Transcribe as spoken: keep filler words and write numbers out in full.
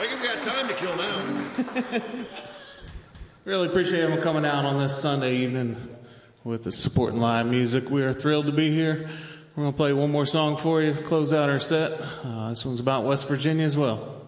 I think we got time to kill now. Really appreciate everyone coming out on this Sunday evening with the supporting live music. We are thrilled to be here. We're going to play one more song for you, close out our set. Uh, this one's about West Virginia as well.